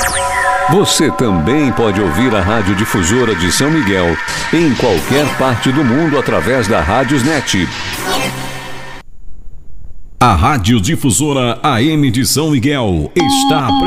Você também pode ouvir a Rádio Difusora de São Miguel em qualquer parte do mundo através da Rádiosnet. A Rádio Difusora AM de São Miguel está